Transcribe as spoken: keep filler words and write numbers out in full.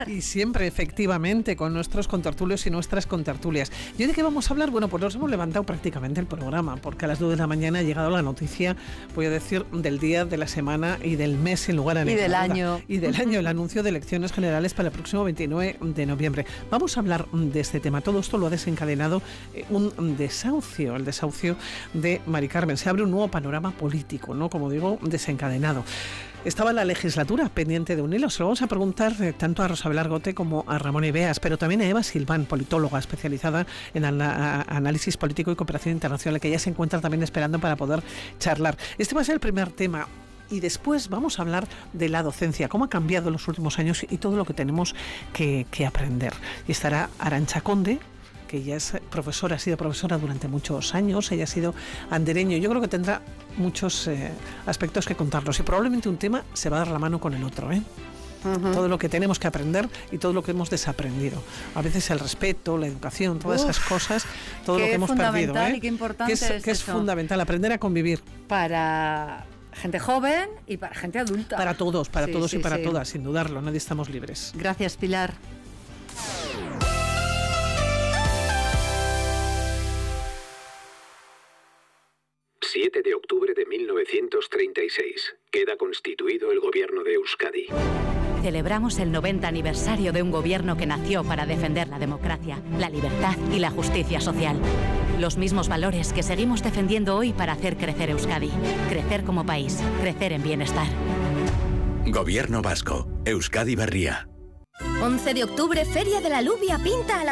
Y siempre, efectivamente, con nuestros contertulios y nuestras contertulias. ¿Y hoy de qué vamos a hablar? Bueno, pues nos hemos levantado prácticamente el programa, porque a las nueve de la mañana ha llegado la noticia, voy a decir, del día, de la semana y del mes, sin lugar a ninguna duda. Y del año. Y del año, el anuncio de elecciones generales para el próximo veintinueve de noviembre. Vamos a hablar de este tema. Todo esto lo ha desencadenado un desahucio, el desahucio de Mari Carmen. Se abre un nuevo panorama político, ¿no? Como digo, desencadenado. Estaba la legislatura pendiente de un hilo. Se lo vamos a preguntar eh, tanto a Rosa Argote como a Ramón Ibeas, pero también a Eva Silván, politóloga especializada en ana- análisis político y cooperación internacional, que ya se encuentra también esperando para poder charlar. Este va a ser el primer tema. Y después vamos a hablar de la docencia, cómo ha cambiado en los últimos años y todo lo que tenemos que, que aprender. Y estará Arantxa Conde, que ella es profesora, ha sido profesora durante muchos años, ella ha sido andereño. Yo creo que tendrá muchos eh, aspectos que contarnos y probablemente un tema se va a dar la mano con el otro, ¿eh? Uh-huh. Todo lo que tenemos que aprender y todo lo que hemos desaprendido. A veces el respeto, la educación, todas Uf, esas cosas, todo lo que hemos perdido, ¿eh? Y qué importante que es, es, que es eso. fundamental, aprender a convivir. Para gente joven y para gente adulta. Para todos, para sí, todos sí, y para sí. todas, sin dudarlo, nadie estamos libres. Gracias, Pilar. siete de octubre de mil novecientos treinta y seis. Queda constituido el gobierno de Euskadi. Celebramos el noventa aniversario de un gobierno que nació para defender la democracia, la libertad y la justicia social. Los mismos valores que seguimos defendiendo hoy para hacer crecer Euskadi. Crecer como país, crecer en bienestar. Gobierno vasco, Euskadi Berria. once de octubre, Feria de la Alubia pinta a la